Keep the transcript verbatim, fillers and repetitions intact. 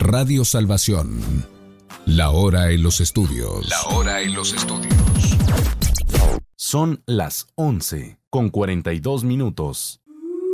Radio Salvación. La hora en los estudios. La hora en los estudios. Son las once con cuarenta y dos minutos.